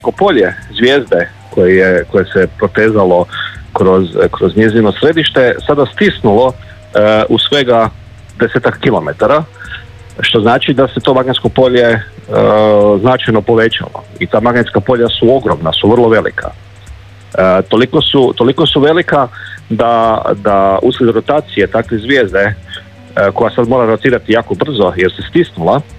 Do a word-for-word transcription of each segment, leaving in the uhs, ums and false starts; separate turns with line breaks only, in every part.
polje zvijezde koje, je, koje se protezalo kroz, kroz njezino središte sada stisnulo uh, u svega desetak kilometara, što znači da se to magnetsko polje uh, značajno povećalo. I ta magnetska polja su ogromna, su vrlo velika. Uh, toliko, su, toliko su velika da, da uslijed rotacije takve zvijezde, uh, koja sad mora rotirati jako brzo jer se stisnula, uh,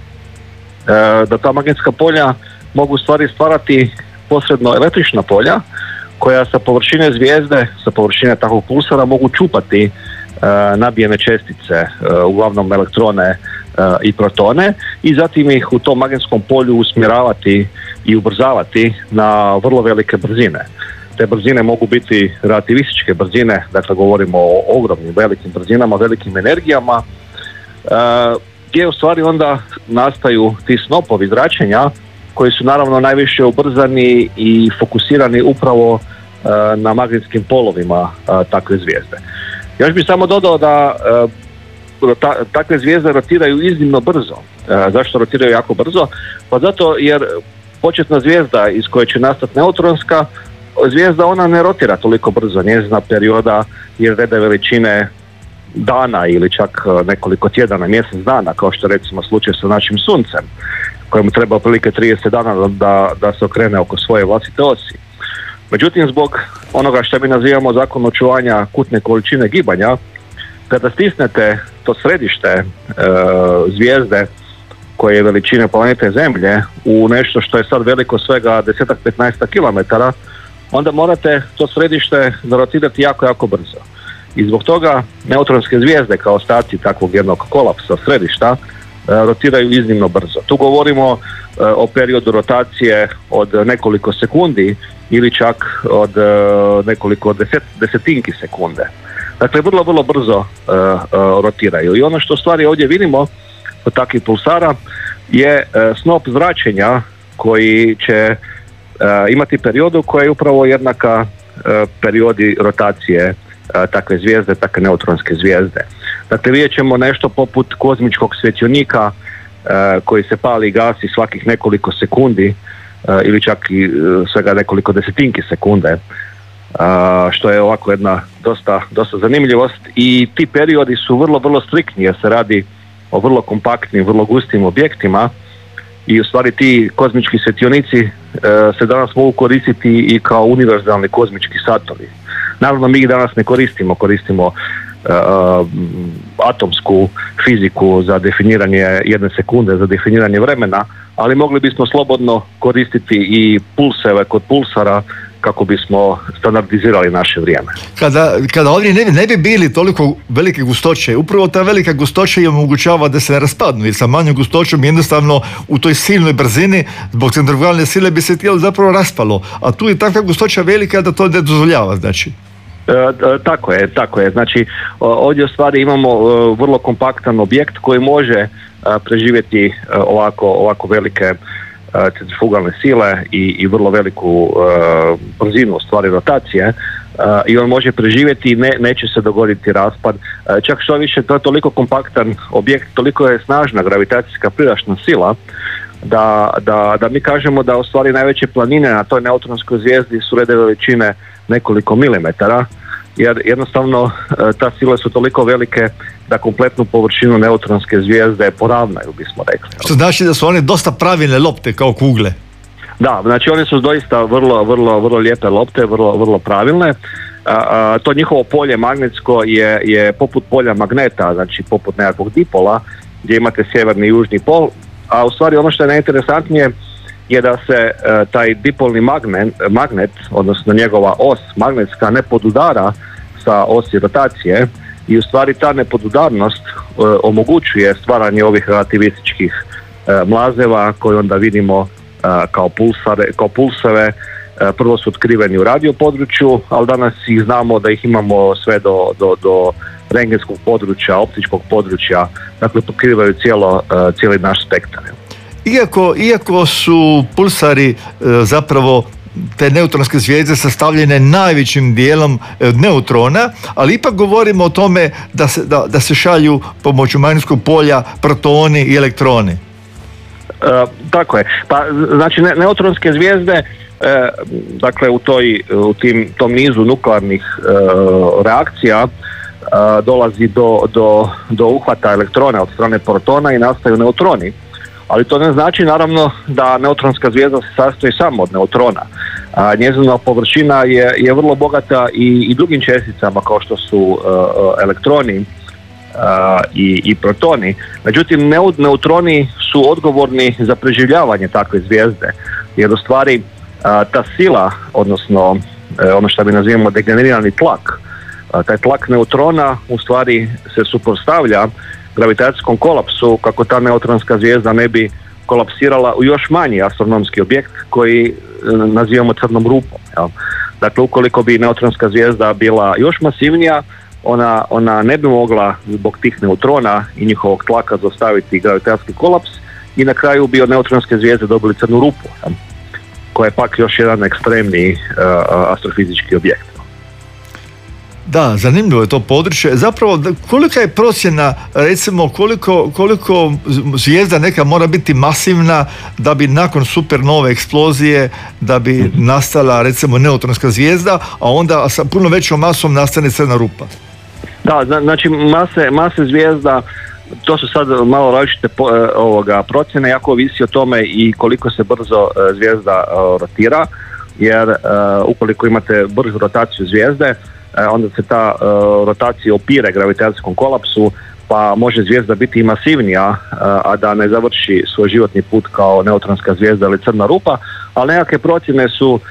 da ta magnetska polja mogu stvari stvarati posredno električna polja koja sa površine zvijezde, sa površine takvog pulsara mogu čupati uh, nabijene čestice, uh, uglavnom elektrone uh, i protone, i zatim ih u tom magnetskom polju usmjeravati i ubrzavati na vrlo velike brzine. Te brzine mogu biti relativističke brzine, dakle govorimo o ogromnim velikim brzinama, velikim energijama, uh, gdje u stvari onda nastaju ti snopovi zračenja koji su naravno najviše ubrzani i fokusirani upravo uh, na magnetskim polovima uh, takve zvijezde. Još bih samo dodao da uh, ta, takve zvijezde rotiraju iznimno brzo. Uh, zašto rotiraju jako brzo? Pa zato jer početna zvijezda iz koje će nastati neutronska zvijezda, ona ne rotira toliko brzo. Njezina perioda je reda veličine dana ili čak nekoliko tjedana, mjesec dana, kao što recimo slučaj sa našim suncem, kojemu treba otprilike trideset dana da, da se okrene oko svoje vlastite osi. Međutim, zbog onoga što mi nazivamo zakon očuvanja kutne količine gibanja, kada stisnete to središte e, zvijezde koje je veličine planete Zemlje u nešto što je sad veliko svega deset do petnaest kilometara, onda morate to središte zarotirati jako, jako brzo. I zbog toga neutronske zvijezde kao ostaci takvog jednog kolapsa središta rotiraju iznimno brzo. Tu govorimo o periodu rotacije od nekoliko sekundi ili čak od nekoliko deset, desetinki sekunde. Dakle, vrlo, vrlo brzo uh, uh, rotiraju. I ono što stvari ovdje vidimo od takvih pulsara je uh, snop zračenja koji će uh, imati periodu koja je upravo jednaka uh, periodi rotacije uh, takve zvijezde, takve neutronske zvijezde. Dakle, vidjet ćemo nešto poput kozmičkog svjetionika uh, koji se pali i gasi svakih nekoliko sekundi uh, ili čak i uh, svega nekoliko desetinki sekunde, uh, što je ovako jedna dosta, dosta zanimljivost, i ti periodi su vrlo, vrlo striktni jer se radi o vrlo kompaktnim, vrlo gustim objektima i u stvari ti kozmički svjetionici uh, se danas mogu koristiti i kao univerzalni kozmički satovi. Naravno, mi ih danas ne koristimo, koristimo Uh, atomsku fiziku za definiranje jedne sekunde, za definiranje vremena, ali mogli bismo slobodno koristiti i pulseve kod pulsara kako bismo standardizirali naše vrijeme.
Kada, kada ovdje ne, ne bi bili toliko velike gustoće, upravo ta velika gustoća je omogućava da se ne raspadnu, jer sa manjom gustoćom jednostavno u toj silnoj brzini zbog centrifugalne sile bi se tijelo zapravo raspalo, a tu je takva gustoća velika da to ne dozvoljava, znači.
E, tako je, tako je. Znači, ovdje u stvari imamo e, vrlo kompaktan objekt koji može e, preživjeti e, ovako, ovako velike e, centrifugalne sile i, i vrlo veliku e, brzinu u stvari rotacije, e, i on može preživjeti i ne, neće se dogoditi raspad. E, čak što više, to je toliko kompaktan objekt, toliko je snažna gravitacijska prirašna sila da, da, da mi kažemo da u stvari najveće planine na toj neutronskoj zvijezdi su rede veličine nekoliko milimetara, jer jednostavno ta sile su toliko velike da kompletnu površinu neutronske zvijezde poravnaju, bismo rekli.
Što znači da su one dosta pravilne lopte kao kugle?
Da, znači one su doista vrlo, vrlo, vrlo lijepe lopte, vrlo, vrlo pravilne. A, a, to njihovo polje magnetsko je, je poput polja magneta, znači poput nekakvog dipola gdje imate sjeverni i južni pol, a u stvari ono što je najinteresantnije je da se e, taj dipolni magnet, magnet, odnosno njegova os magnetska, ne podudara sa osi rotacije, i u stvari ta nepodudarnost e, omogućuje stvaranje ovih relativističkih e, mlazeva koje onda vidimo e, kao, pulsare, kao pulseve. E, prvo su otkriveni u radio području, ali danas ih znamo da ih imamo sve do, do, do rentgenskog područja, optičkog područja, dakle pokrivaju cijelo, e, cijeli naš spektar.
Iako, iako su pulsari e, zapravo te neutronske zvijezde sastavljene najvećim dijelom e, neutrona, ali ipak govorimo o tome da se, da, da se šalju pomoću magnetskog polja protoni i elektroni.
E, tako je. Pa, znači ne, neutronske zvijezde e, dakle u, toj, u tim, tom nizu nuklearnih e, reakcija e, dolazi do, do, do uhvata elektrona od strane protona i nastaju neutroni. Ali to ne znači naravno da neutronska zvijezda se sastoji samo od neutrona. A, njezina površina je, je vrlo bogata i, i drugim česticama kao što su uh, elektroni uh, i, i protoni. Međutim, neutroni su odgovorni za preživljavanje takve zvijezde, jer u stvari uh, ta sila, odnosno uh, ono što mi nazivamo degenerirani tlak, uh, taj tlak neutrona u stvari se suprotstavlja gravitacijskom kolapsu kako ta neutronska zvijezda ne bi kolapsirala u još manji astronomski objekt koji e, nazivamo crnom rupom. Jel? Dakle, ukoliko bi neutronska zvijezda bila još masivnija, ona, ona ne bi mogla zbog tih neutrona i njihovog tlaka zaustaviti gravitacijski kolaps i na kraju bi od neutronske zvijezde dobili crnu rupu, jel? Koja je pak još jedan ekstremni e, astrofizički objekt.
Da, zanimljivo je to područje. Zapravo, kolika je procjena, recimo, koliko, koliko zvijezda neka mora biti masivna da bi nakon supernove eksplozije, da bi nastala, recimo, neutronska zvijezda, a onda sa puno većom masom nastane crna rupa?
Da, znači mase, mase zvijezda, to su sad malo različite po, ovoga, procjene, jako ovisi o tome i koliko se brzo zvijezda rotira, jer uh, ukoliko imate brzu rotaciju zvijezde, onda se ta uh, rotacija opire gravitacijskom kolapsu, pa može zvijezda biti i masivnija, uh, a da ne završi svoj životni put kao neutronska zvijezda ili crna rupa, ali nekakve procjene su uh,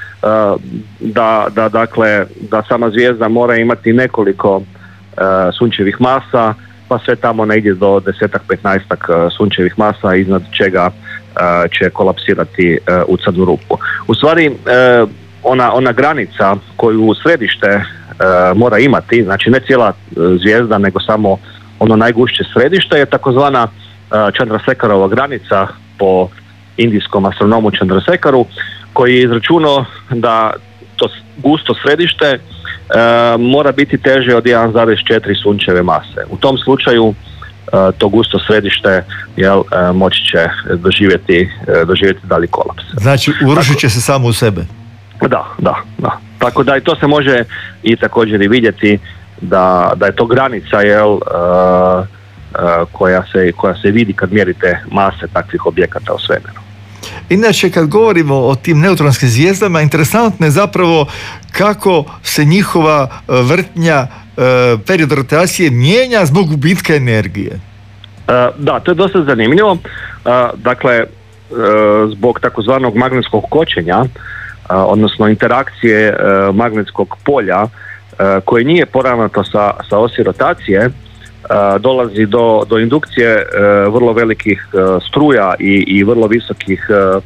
da, da, dakle, da sama zvijezda mora imati nekoliko uh, sunčevih masa, pa sve tamo negdje do desetak, petnaestak uh, sunčevih masa, iznad čega uh, će kolapsirati uh, u crnu rupu. U stvari, uh, ona, ona granica koju središte Uh, mora imati, znači ne cijela uh, zvijezda, nego samo ono najgušće središte je takozvana uh, Chandrasekharova granica po indijskom astronomu Chandrasekharu, koji je izračunao da to gusto središte uh, mora biti teže od jedan zarez četiri sunčeve mase. U tom slučaju uh, to gusto središte jel, uh, moći će doživjeti, uh, doživjeti dalji kolaps.
Znači urušit će se samo u sebe.
Da, da, da. Tako da i to se može i također i vidjeti da, da je to granica jel, uh, uh, koja, se, koja se vidi kad mjerite mase takvih objekata u svemiru.
Inače, kad govorimo o tim neutronskim zvijezdama, interesantno je zapravo kako se njihova vrtnja, uh, period rotacije mijenja zbog gubitka energije.
Uh, da, to je dosta zanimljivo. Uh, dakle, uh, zbog takozvanog magnetskog kočenja, odnosno interakcije uh, magnetskog polja uh, koje nije poravnato sa, sa osi rotacije, uh, dolazi do, do indukcije uh, vrlo velikih uh, struja i, i vrlo visokih uh,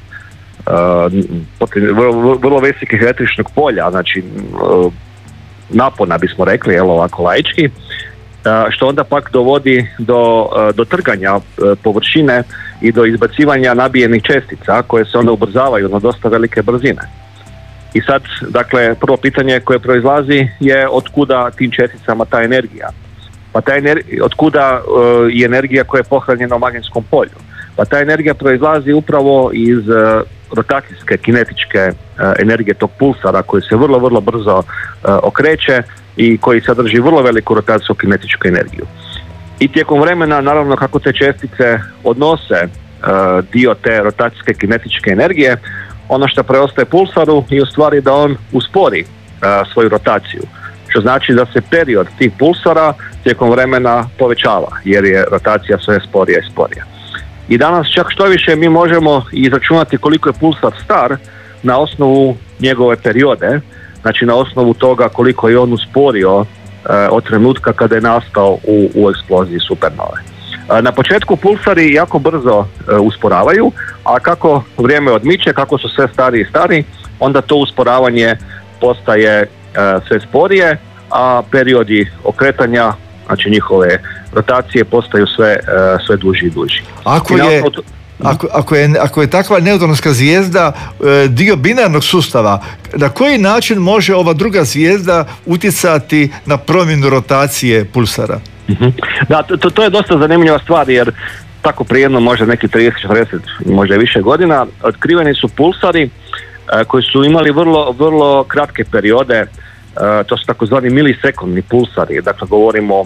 uh, vrlo, vrlo visokih električnog polja, znači uh, napona bismo rekli, jel, ovako laički, uh, što onda pak dovodi do, uh, do trganja uh, površine i do izbacivanja nabijenih čestica koje se onda ubrzavaju na dosta velike brzine. I sad, dakle, prvo pitanje koje proizlazi je otkuda tim česticama ta energija. Pa ta energija, otkuda uh, je energija koja je pohranjena u magnetskom polju. Pa ta energija proizlazi upravo iz uh, rotacijske, kinetičke uh, energije tog pulsara koji se vrlo, vrlo brzo uh, okreće i koji sadrži vrlo veliku rotacijsku kinetičku energiju. I tijekom vremena, naravno, kako te čestice odnose uh, dio te rotacijske kinetičke energije, ono što preostaje pulsaru je u stvari da on uspori uh, svoju rotaciju, što znači da se period tih pulsara tijekom vremena povećava, jer je rotacija sve sporija i sporija. I danas čak što više mi možemo izračunati koliko je pulsar star na osnovu njegove periode, znači na osnovu toga koliko je on usporio uh, od trenutka kada je nastao u, u eksploziji supernove. Na početku pulsari jako brzo uh, usporavaju, a kako vrijeme odmiče, kako su sve stariji i stariji, onda to usporavanje postaje uh, sve sporije, a periodi okretanja, znači njihove rotacije, postaju sve, uh, sve duži i duži.
Ako je, ako, ako je, ako je takva neutronska zvijezda uh, dio binarnog sustava, na koji način može ova druga zvijezda utjecati na promjenu rotacije pulsara?
Mm-hmm. Da, to, to je dosta zanimljiva stvar, jer tako prije jedno možda neki trideset četrdeset, možda više godina, otkriveni su pulsari koji su imali vrlo, vrlo kratke periode, to su takozvani milisekundni pulsari, dakle govorimo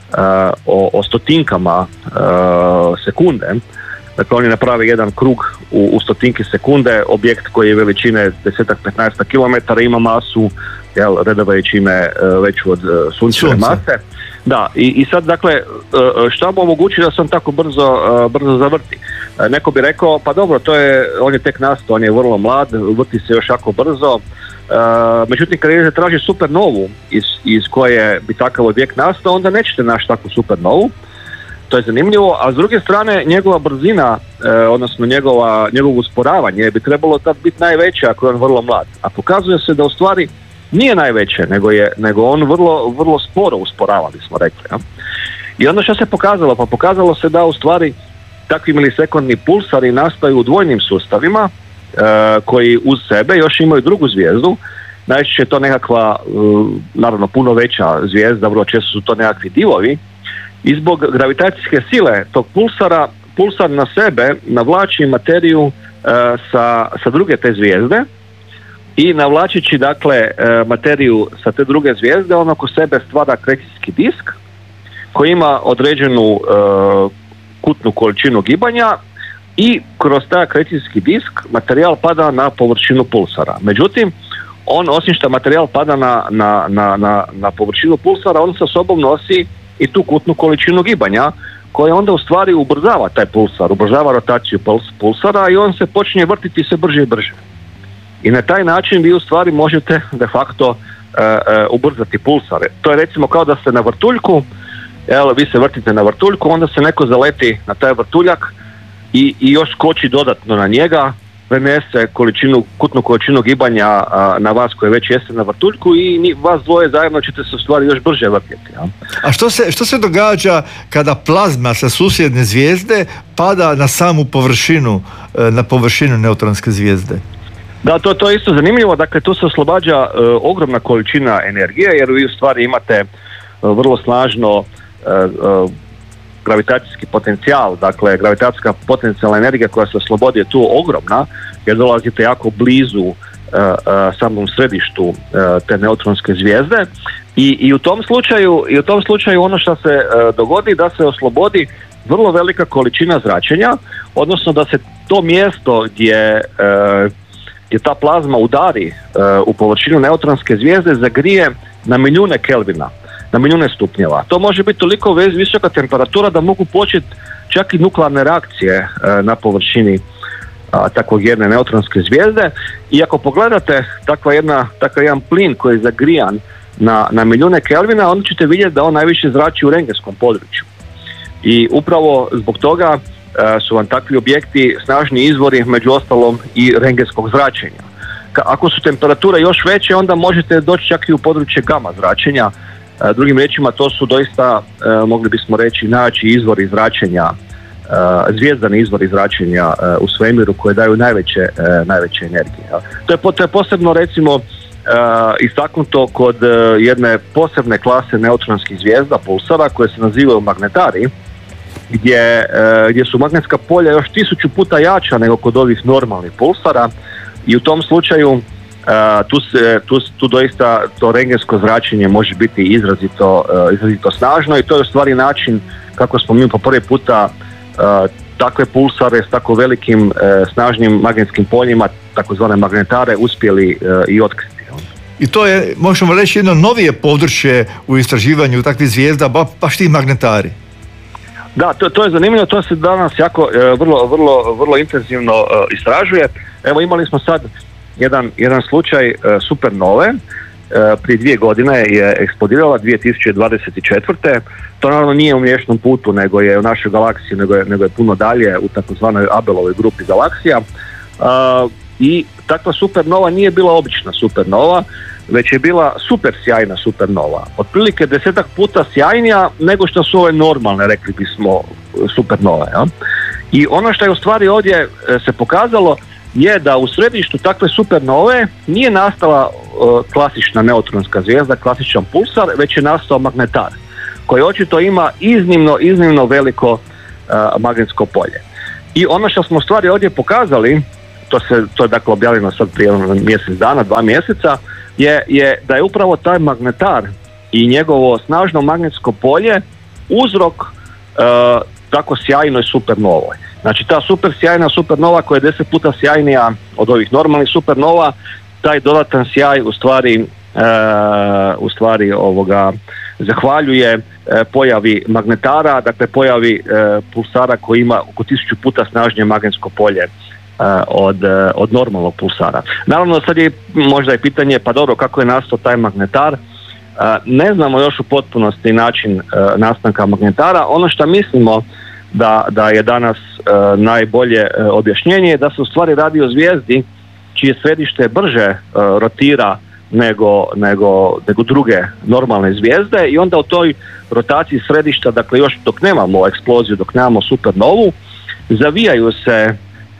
o, o stotinkama sekunde. Dakle, oni naprave jedan krug u, u stotinki sekunde, objekt koji je veličine deset do petnaest kilometara, ima masu, jel, reda veličine veću od sunčeve mase. Da, i, i sad, dakle, šta mu omogući da se on tako brzo, brzo zavrti? Neko bi rekao, pa dobro, to je, on je tek nastao, on je vrlo mlad, vrti se još jako brzo. Međutim, kad idete traži supernovu iz, iz koje bi takav objekt nastao, onda nećete naći takvu supernovu. To je zanimljivo, a s druge strane njegova brzina, eh, odnosno njegova, njegovo usporavanje bi trebalo tad biti najveće ako je on vrlo mlad. A pokazuje se da u stvari nije najveće, nego je nego on vrlo, vrlo sporo usporava, bismo rekli. Ja? I onda što se pokazalo? Pa pokazalo se da u stvari takvi milisekundni pulsari nastaju u dvojnim sustavima eh, koji uz sebe još imaju drugu zvijezdu. Najčešće je to nekakva, eh, naravno puno veća zvijezda, vrlo često su to nekakvi divovi. I zbog gravitacijske sile tog pulsara, pulsar na sebe navlači materiju e, sa, sa druge te zvijezde i navlačići dakle e, materiju sa te druge zvijezde, on oko sebe stvara akrecijski disk koji ima određenu e, kutnu količinu gibanja i kroz taj akrecijski disk materijal pada na površinu pulsara. Međutim, on osim što materijal pada na, na, na, na, na površinu pulsara, on sa sobom nosi i tu kutnu količinu gibanja koja onda u stvari ubrzava taj pulsar, ubrzava rotaciju puls, pulsara i on se počinje vrtiti sve brže i brže. I na taj način vi u stvari možete de facto uh, uh, ubrzati pulsare. To je recimo kao da ste na vrtuljku, evo vi se vrtite na vrtuljku, onda se neko zaleti na taj vrtuljak i, i još skoči dodatno na njega, prenese količinu, kutnu količinu gibanja a, na vas koje već jeste na vrtuljku i ni, vas dvoje zajedno ćete se u stvari još brže vrtjeti. Ja?
A što se, što se događa kada plazma sa susjedne zvijezde pada na samu površinu, na površinu neutronske zvijezde?
Da, to, to je isto zanimljivo. Dakle, tu se oslobađa uh, ogromna količina energije jer vi u stvari imate uh, vrlo snažno uh, uh, gravitacijski potencijal, dakle gravitacijska potencijalna energija koja se oslobodi je tu ogromna jer dolazite jako blizu uh, uh, samom središtu uh, te neutronske zvijezde i, i u tom slučaju i u tom slučaju ono što se uh, dogodi da se oslobodi vrlo velika količina zračenja, odnosno da se to mjesto gdje, uh, gdje ta plazma udari uh, u površinu neutronske zvijezde zagrije na milijune kelvina, na milijune stupnjeva. To može biti toliko visoka temperatura da mogu početi čak i nuklearne reakcije e, na površini a, takvog jedne neutronske zvijezde. I ako pogledate takva jedna, takav jedan plin koji je zagrijan na, na milijune kelvina, onda ćete vidjeti da on najviše zrači u rengenskom području. I upravo zbog toga e, su vam takvi objekti snažni izvori, među ostalom i rengenskog zračenja. Ka, ako su temperature još veće, onda možete doći čak i u područje gama zračenja. Drugim riječima, to su doista, mogli bismo reći, najjači izvori zračenja, zvijezdani izvori zračenja u svemiru koje daju najveće, najveće energije. To je, to je posebno, recimo, istaknuto kod jedne posebne klase neutronskih zvijezda, pulsara, koje se nazivaju magnetari, gdje, gdje su magnetska polja još tisuću puta jača nego kod ovih normalnih pulsara i u tom slučaju Uh, tu, se, tu, tu doista to rengensko zračenje može biti izrazito, uh, izrazito snažno i to je u stvari način kako smo mi po prvi puta uh, takve pulsare s tako velikim uh, snažnim magnetskim poljima, takozvane magnetare, uspjeli uh, i otkriti.
I to je, možemo reći, jedno novije područje u istraživanju takvih zvijezda, ba, baš ti magnetari.
Da, to, to je zanimljivo, to se danas jako uh, vrlo, vrlo, vrlo intenzivno uh, istražuje. Evo, imali smo sad Jedan, jedan slučaj uh, supernove, uh, prije dvije godine je eksplodirala dvije tisuće dvadeset četvrte. To naravno nije u Mliječnom putu, nego je u našoj galaksiji, nego je, nego je puno dalje u takozvanoj Abelovoj grupi galaksija. Uh, I takva supernova nije bila obična supernova, već je bila super sjajna supernova. Otprilike desetak puta sjajnija nego što su ove normalne, rekli bismo, supernove. Ja? I ono što je u stvari ovdje se pokazalo je da u središtu takve supernove nije nastala uh, klasična neutronska zvijezda, klasičan pulsar, već je nastao magnetar koji očito ima iznimno, iznimno veliko uh, magnetsko polje. I ono što smo u stvari ovdje pokazali to se to je dakle objavljeno sad prije mjesec dana, dva mjeseca, je, je da je upravo taj magnetar i njegovo snažno magnetsko polje uzrok uh, tako sjajnoj supernovoj. Znači ta super sjajna supernova koja je deset puta sjajnija od ovih normalnih supernova, taj dodatan sjaj u stvari, uh, u stvari ovoga, zahvaljuje uh, pojavi magnetara, dakle pojavi uh, pulsara koji ima oko tisuću puta snažnije magnetsko polje uh, od, uh, od normalnog pulsara. Naravno sad je možda je pitanje, pa dobro, kako je nastao taj magnetar? Uh, ne znamo još u potpunosti način uh, nastanka magnetara. Ono što mislimo da, da je danas uh, najbolje uh, objašnjenje je da se u stvari radi o zvijezdi čije središte brže uh, rotira nego, nego, nego druge normalne zvijezde i onda u toj rotaciji središta, dakle još dok nemamo eksploziju, dok nemamo supernovu, zavijaju se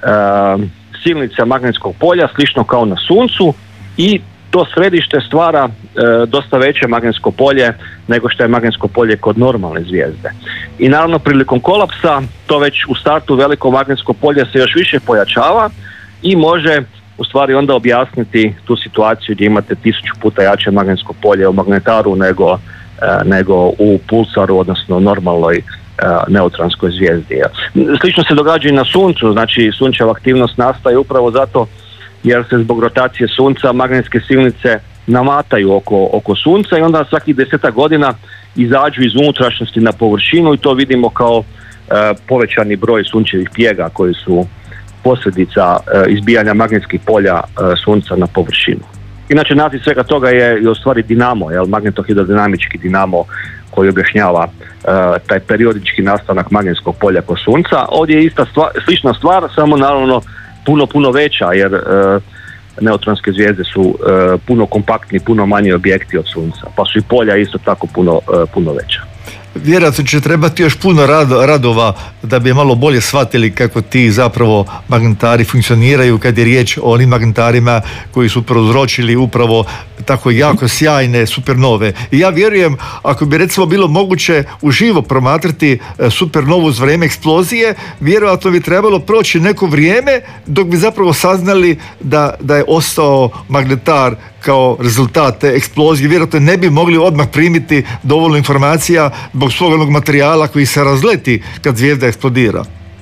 uh, silnice magnetskog polja slično kao na Suncu i to središte stvara e, dosta veće magnetsko polje nego što je magnetsko polje kod normalne zvijezde. I naravno prilikom kolapsa to već u startu veliko magnetsko polje se još više pojačava i može u stvari onda objasniti tu situaciju gdje imate tisuću puta jače magnetsko polje u magnetaru nego, e, nego u pulsaru, odnosno normalnoj e, neutronskoj zvijezdi. Slično se događa i na Suncu, znači sunčeva aktivnost nastaje upravo zato jer se zbog rotacije Sunca magnetske silnice namataju oko, oko Sunca i onda svakih desetak godina izađu iz unutrašnjosti na površinu i to vidimo kao e, povećani broj sunčevih pjega koji su posljedica e, izbijanja magnetskih polja e, Sunca na površinu. Inače naziv svega toga je, je u stvari dinamo, jel, magnetohidrodinamički dinamo koji objašnjava e, taj periodički nastanak magnetskog polja kod Sunca. Ovdje je ista stvar, slična stvar, samo naravno puno, puno veća, jer e, neutronske zvijezde su e, puno kompaktni, puno manji objekti od Sunca, pa su i polja isto tako puno, e, puno veća.
Vjerojatno će trebati još puno rad, radova da bi malo bolje shvatili kako ti zapravo magnetari funkcioniraju kad je riječ o onim magnetarima koji su prouzročili upravo tako jako sjajne supernove. I ja vjerujem, ako bi recimo bilo moguće uživo promatrati supernovu uz vrijeme eksplozije, vjerojatno bi trebalo proći neko vrijeme dok bi zapravo saznali da, da je ostao magnetar kao rezultat te eksplozije. Vjerojatno ne bi mogli odmah primiti dovoljno informacija zbog svog onog materijala koji se razleti kad zvijezda eksplodira.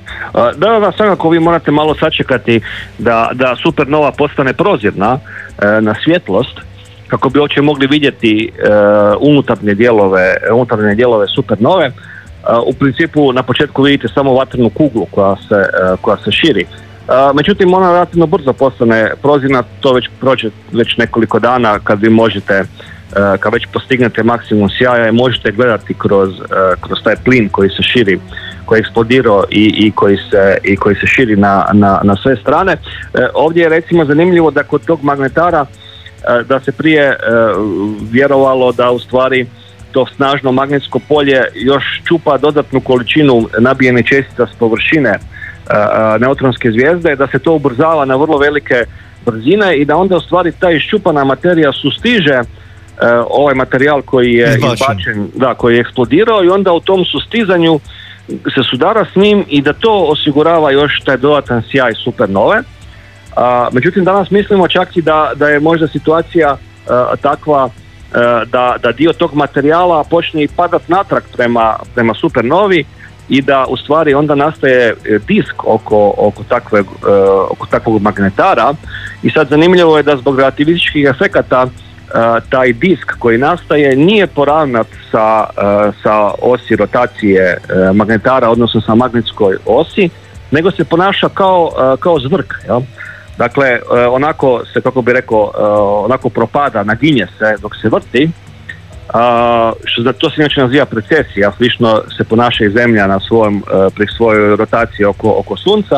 Da, da, svakako vi morate malo sačekati da, da supernova postane prozirna e, na svjetlost kako bi uopće mogli vidjeti e, unutarnje dijelove, unutarnje dijelove supernove. E, u principu na početku vidite samo vatrenu kuglu koja se, e, koja se širi. Uh, međutim, ona relativno brzo postane prozirna, to već prođe već nekoliko dana kad vi možete, uh, kad već postignete maksimum sjaja i možete gledati kroz, uh, kroz taj plin koji se širi, koji je eksplodirao i, i, koji, se, i koji se širi na, na, na sve strane. Uh, ovdje je recimo zanimljivo da kod tog magnetara uh, da se prije uh, vjerovalo da u stvari to snažno magnetsko polje još čupa dodatnu količinu nabijene čestica s površine neutronske zvijezde, da se to ubrzava na vrlo velike brzine i da onda u stvari ta iščupana materija sustiže uh, ovaj materijal koji je izbačen. izbačen, da, koji je eksplodirao i onda u tom sustizanju se sudara s njim i da to osigurava još taj dodatan sjaj supernove. Uh, međutim, danas mislimo čak i da, da je možda situacija uh, takva uh, da, da dio tog materijala počne i padat natrag prema, prema supernovi i da u stvari onda nastaje disk oko, oko, takve, uh, oko takvog magnetara i sad zanimljivo je da zbog relativističkih efekata uh, taj disk koji nastaje nije poravnat sa, uh, sa osi rotacije uh, magnetara, odnosno sa magnetskoj osi, nego se ponaša kao, uh, kao zvrk. Jel? Dakle, uh, onako se, kako bi rekao, uh, onako propada, naginje se dok se vrti. Uh, što to se inače naziva precesija, slično se ponaša i Zemlja na svojom, uh, pri svojoj rotaciji oko, oko Sunca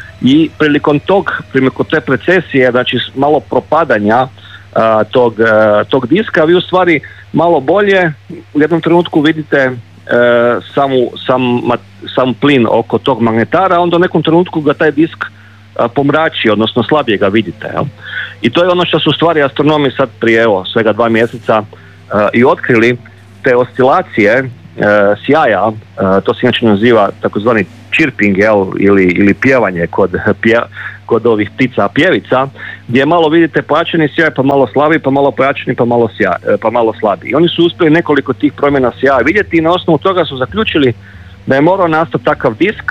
i prilikom tog, prilikom te precesije, znači malo propadanja uh, tog, uh, tog diska, vi u stvari malo bolje u jednom trenutku vidite uh, samu, sam, sam plin oko tog magnetara, onda u nekom trenutku ga taj disk uh, pomrači, odnosno slabije ga vidite. Jel? I to je ono što su u stvari astronomi sad prije evo, svega dva mjeseca Uh, i otkrili te oscilacije uh, sjaja, uh, to se inače naziva takozvani chirping, jel, ili, ili pjevanje kod, pje, kod ovih ptica pjevica, gdje malo vidite pojačani sjaj, pa malo slabiji, pa malo pojačani, pa malo, sjaj, pa malo slabiji. I oni su uspjeli nekoliko tih promjena sjaja vidjeti i na osnovu toga su zaključili da je morao nastati takav disk,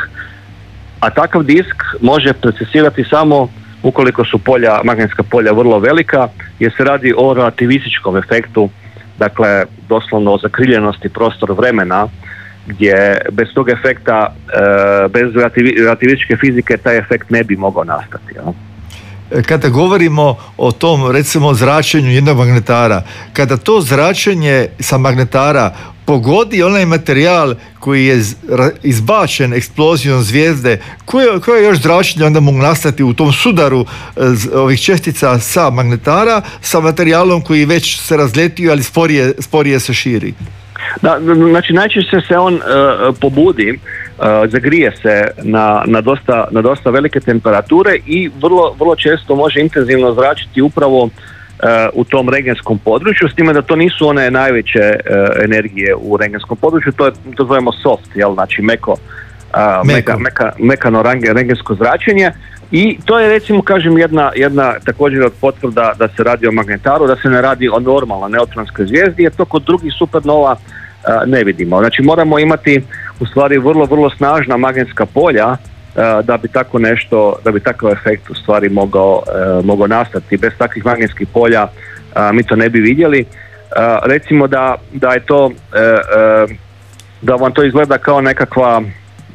a takav disk može procesirati samo ukoliko su polja, magnetska polja vrlo velika, jer se radi o relativističkom efektu, dakle doslovno o zakriljenosti prostor vremena, gdje bez tog efekta, e, bez relativističke fizike taj efekt ne bi mogao nastati. Ja.
Kada govorimo o tom, recimo, zračenju jednog magnetara, kada to zračenje sa magnetara pogodi onaj materijal koji je izbačen eksplozijom zvijezde, koje, koje još zračenje onda mogu nastati u tom sudaru ovih čestica sa magnetara sa materijalom koji već se razletio, ali sporije, sporije se širi?
Da, znači najčešće se on uh, pobudi, uh, zagrije se na, na, dosta, na dosta velike temperature i vrlo, vrlo često može intenzivno zračiti upravo uh, u tom regenskom području, s time da to nisu one najveće uh, energije u regenskom području, to je, to zovemo soft, jel, znači meko, uh, meka, meka, mekano regensko zračenje. I to je, recimo, kažem, jedna, jedna također od potvrda da se radi o magnetaru, da se ne radi o normalnoj neutronskoj zvijezdi, jer to kod drugih supernova a, ne vidimo. Znači moramo imati u stvari vrlo, vrlo snažna magnetska polja a, da bi tako nešto, da bi takav efekt u stvari mogao, a, mogao nastati. Bez takvih magnetskih polja a, mi to ne bi vidjeli. A, recimo da, da je to, a, a, da vam to izgleda kao nekakva, a,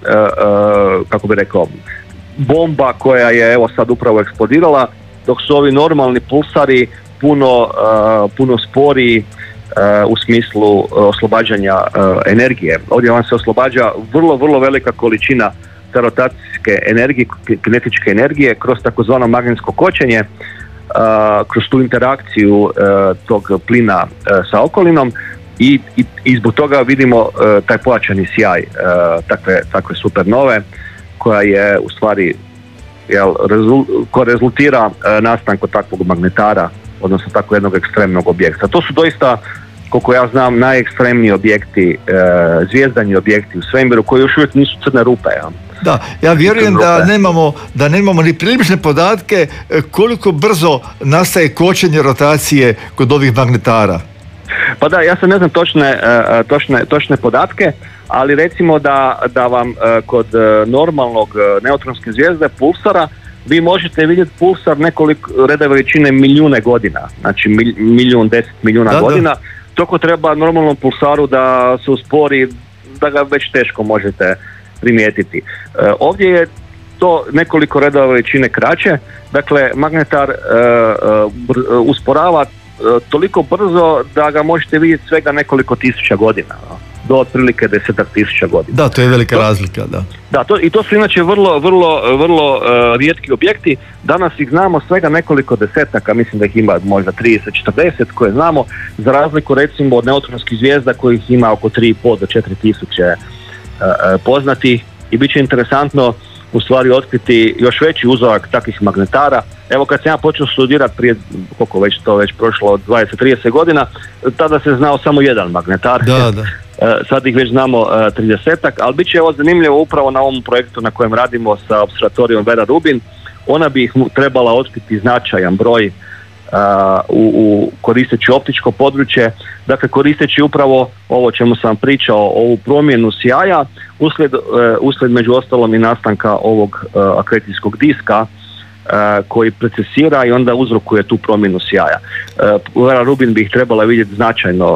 a, kako bi rekao, bomba koja je evo sad upravo eksplodirala, dok su ovi normalni pulsari puno, uh, puno sporiji uh, u smislu uh, oslobađanja uh, energije. Ovdje vam se oslobađa vrlo, vrlo velika količina te rotacijske energije, kinetičke energije kroz takozvano magnetsko kočenje, uh, kroz tu interakciju uh, tog plina uh, sa okolinom i, i, i zbog toga vidimo uh, taj pojačani sjaj uh, takve, takve supernove, koja je u stvari, jel, rezul, koja rezultira e, nastanku takvog magnetara, odnosno tako jednog ekstremnog objekta. To su doista, koliko ja znam, najekstremniji objekti, e, zvijezdani objekti u svemiru koji još uvijek nisu crne rupe. Ja.
Da, ja vjerujem da nemamo, da nemamo ni prilične podatke koliko brzo nastaje kočenje rotacije kod ovih magnetara.
Pa da, ja sam ne znam točne, točne, točne podatke, ali recimo da, da vam kod normalnog neutronske zvijezde, pulsara, vi možete vidjeti pulsar nekoliko reda veličine milijune godina, znači mil, milijun, deset milijuna da, godina, da. Toko treba normalnom pulsaru da se uspori, da ga već teško možete primijetiti. Ovdje je to nekoliko redova veličine kraće, dakle magnetar uh, uh, usporava toliko brzo da ga možete vidjeti svega nekoliko tisuća godina, do otprilike desetak tisuća godina.
Da, to je velika to, razlika, da.
Da, to, i to su inače vrlo, vrlo, vrlo uh, rijetki objekti. Danas ih znamo svega nekoliko desetaka, mislim da ih ima možda trideset četrdeset koje znamo, za razliku recimo od neutronskih zvijezda kojih ima oko tri i pol do četiri tisuće uh, poznatih, i bit će interesantno u stvari otkriti još veći uzorak takvih magnetara. Evo kad sam ja počeo studirati prije, koliko već to već prošlo, od dvadeset do trideset godina, tada se znao samo jedan magnetar.
Da, da.
Sad ih već znamo tridesetak, ali bit će ovo zanimljivo upravo na ovom projektu na kojem radimo sa opservatorijom Vera Rubin. Ona bi ih trebala otkriti značajan broj Uh, u, u koristeći optičko područje, dakle koristeći upravo ovo čemu sam pričao, ovu promjenu sjaja uslijed, uh, uslijed među ostalom i nastanka ovog uh, akretijskog diska uh, koji procesira i onda uzrokuje tu promjenu sjaja. Uh, Vera Rubin bi ih trebala vidjeti značajno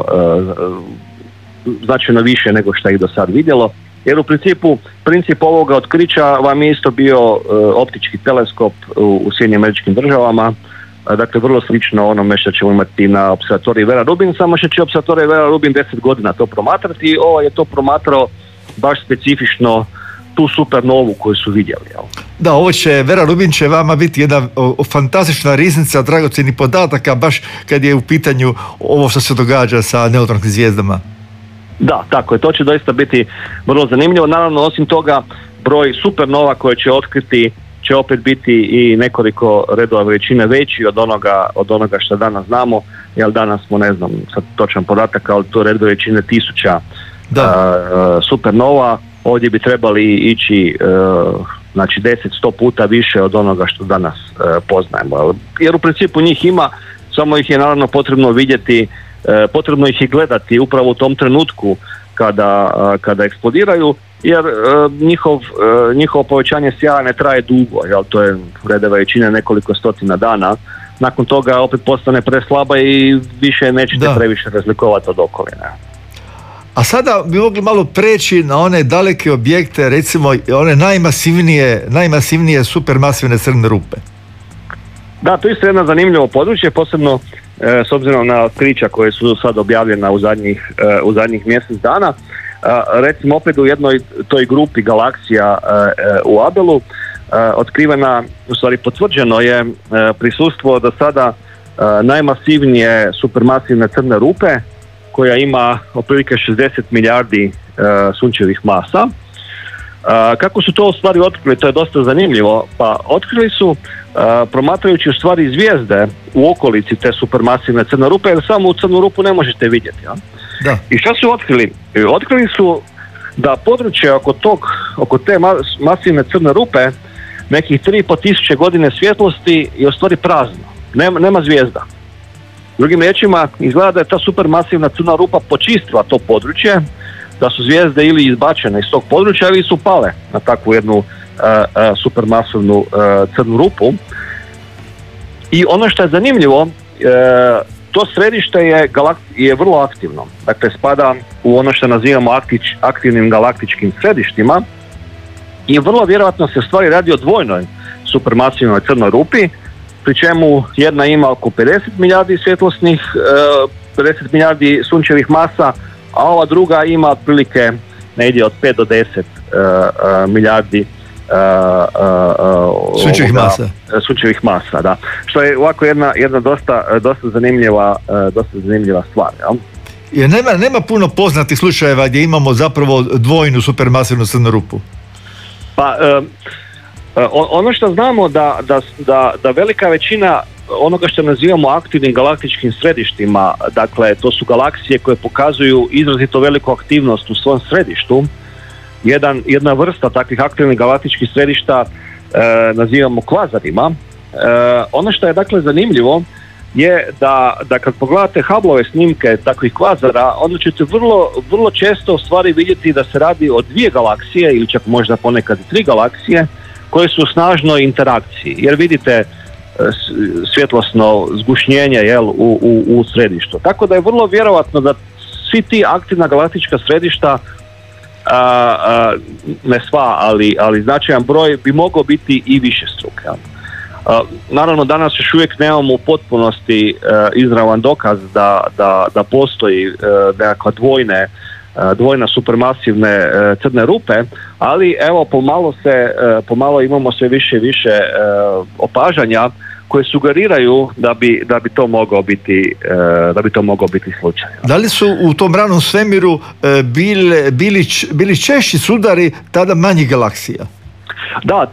uh, značajno više nego što ih do sad vidjelo, jer u principu princip ovoga otkrića vam je isto bio uh, optički teleskop u, u Sjedinjenim Američkim Državama. Dakle, vrlo slično onome što ćemo imati na opservatoriji Vera Rubin, samo što će opservatorij Vera Rubin deset godina to promatrati i ovo je to promatrao baš specifično tu supernovu koju su vidjeli. Jel?
Da, ovo će, Vera Rubin će vama biti jedna o, o, fantastična riznica dragocjenih podataka, baš kad je u pitanju ovo što se događa sa neutronskim zvijezdama.
Da, tako je, to će doista biti vrlo zanimljivo. Naravno, osim toga, broj supernova koje će otkriti će opet biti i nekoliko redova veličine veći od onoga, od onoga što danas znamo, jer danas smo, ne znam sad točan podatak, ali to redove veličine tisuća uh, supernova. Ovdje bi trebali ići uh, znači deset, sto puta više od onoga što danas e, poznajemo. Jer u principu njih ima, samo ih je naravno potrebno vidjeti, e, potrebno ih i gledati upravo u tom trenutku kada, a, kada eksplodiraju, jer e, njihov, e, njihovo povećanje sjaja ne traje dugo, jel, to je vrede veličine nekoliko stotina dana. Nakon toga opet postane preslaba i više nećete da. previše razlikovati od okoline.
A sada bi mogli malo preći na one daleke objekte, recimo one najmasivnije, najmasivnije supermasivne crne rupe.
Da, to je isto jedno zanimljivo područje, posebno e, s obzirom na otkrića koje su sad objavljena u zadnjih, e, u zadnjih mjesec dana. E, recimo opet u jednoj toj grupi galaksija e, e, u Abelu e, otkrivena, u stvari potvrđeno je e, prisustvo do sada e, najmasivnije supermasivne crne rupe, koja ima otprilike šezdeset milijardi e, sunčevih masa. E, kako su to u stvari otkrili, to je dosta zanimljivo. Pa otkrili su e, promatrajući u stvari zvijezde u okolici te supermasivne crne rupe, jer samo u crnu rupu ne možete vidjeti. Ja? Da. I šta su otkrili? E, otkrili su da područje oko tog, oko te masivne crne rupe, nekih tri i pol tisuće godine svjetlosti, je u stvari prazno. Nema, nema zvijezda. Drugim riječima, izgleda da je ta supermasivna crna rupa počistila to područje, da su zvijezde ili izbačene iz tog područja ili su pale na takvu jednu uh, uh, supermasivnu uh, crnu rupu. I ono što je zanimljivo, uh, to središte je, galakt- je vrlo aktivno. Dakle, spada u ono što nazivamo aktič- aktivnim galaktičkim središtima i vrlo vjerojatno se stvari radi o dvojnoj supermasivnoj crnoj rupi, pri čemu jedna ima oko pedeset milijardi svjetlosnih, pedeset milijardi sunčevih masa, a ova druga ima otprilike negdje od pet do deset milijardi
sunčevih masa.
Sunčevih masa, da. Što je ovako jedna, jedna dosta, dosta zanimljiva, dosta zanimljiva stvar. Ja?
Jer nema, nema puno poznatih slučajeva gdje imamo zapravo dvojnu supermasivnu crnu rupu.
Pa, um, ono što znamo da, da, da, da velika većina onoga što nazivamo aktivnim galaktičkim središtima, dakle to su galaksije koje pokazuju izrazito veliku aktivnost u svom središtu. Jedan, jedna vrsta takvih aktivnih galaktičkih središta e, nazivamo kvazarima. E, ono što je dakle zanimljivo je da, da kad pogledate Hubbleove snimke takvih kvazara, onda ćete vrlo, vrlo često u stvari vidjeti da se radi o dvije galaksije ili čak možda ponekad i tri galaksije koje su u snažnoj interakciji, jer vidite svjetlosno zgušnjenje, jel, u, u, u središtu. Tako da je vrlo vjerojatno da svi ti aktivna galaktička središta, a, a, ne sva, ali, ali značajan broj, bi mogao biti i više struke. A, naravno, danas još uvijek nemamo u potpunosti a, izravan dokaz da, da, da postoji a, nekakva dvojne dvojna supermasivne crne rupe, ali evo pomalo se, pomalo imamo sve više i više opažanja koje sugeriraju da bi, da bi to mogao biti, da bi to mogao biti slučaj.
Da li su u tom ranom svemiru bili, bili, bili češći sudari tada manjih galaksija?
Da,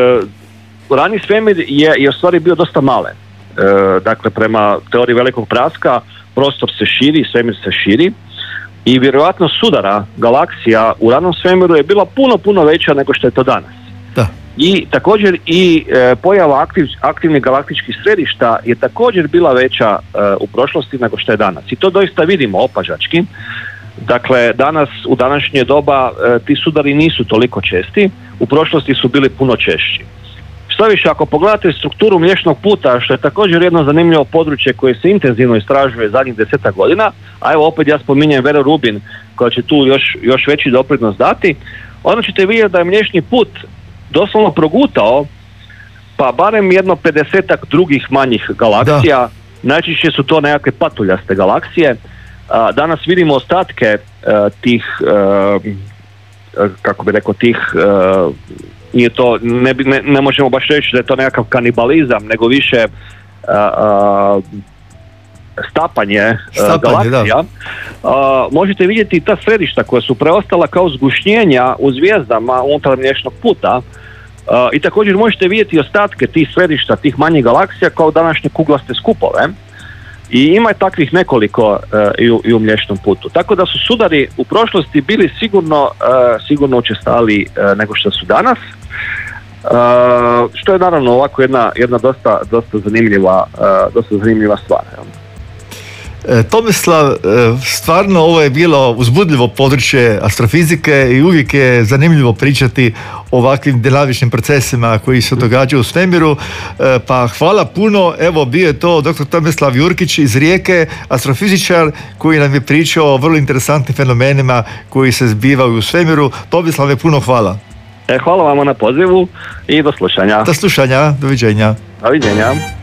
rani svemir je, je u stvari bio dosta male. Dakle, prema teoriji velikog praska, prostor se širi, svemir se širi, i vjerojatno sudara galaksija u ranom svemiru je bila puno, puno veća nego što je to danas.
Da.
I također i e, pojava aktiv, aktivnih galaktičkih središta je također bila veća e, u prošlosti nego što je danas. I to doista vidimo opažački. Dakle, danas, u današnje doba, e, ti sudari nisu toliko česti, u prošlosti su bili puno češći. Što više, ako pogledate strukturu Mliječnog puta, što je također jedno zanimljivo područje koje se intenzivno istražuje zadnjih desetak godina, a evo opet ja spominjem Veru Rubin koja će tu još, još veći doprinos dati, onda ćete vidjeti da je Mliječni put doslovno progutao pa barem jedno pedesetak drugih manjih galaksija. Da. Najčešće su to nekakve patuljaste galaksije. A, danas vidimo ostatke a, tih, a, kako bi rekao, tih... A, nije to, ne, ne, ne možemo baš reći da je to nekakav kanibalizam, nego više a, a, stapanje, stapanje galaksija. A, možete vidjeti ta središta koja su preostala kao zgušnjenja u zvijezdama unutar Mliječnog puta, a, i također možete vidjeti ostatke tih središta, tih manjih galaksija kao današnje kuglaste skupove. I ima takvih nekoliko uh, i, u, i u Mliječnom putu. Tako da su sudari u prošlosti bili sigurno, uh, sigurno učestali uh, nego što su danas. što je naravno ovako jedna, jedna dosta, dosta, zanimljiva, dosta zanimljiva stvar.
Tomislav, stvarno ovo je bilo uzbudljivo područje astrofizike i uvijek je zanimljivo pričati o ovakvim dinamičnim procesima koji se događaju u svemiru, pa hvala puno. Evo, bio je to doktor Tomislav Jurkić iz Rijeke, astrofizičar koji nam je pričao o vrlo interesantnim fenomenima koji se zbivaju u svemiru. Tomislav, puno hvala.
E, hvala vam na pozivu i do slušanja.
Do slušanja, doviđenja.
Doviđenja.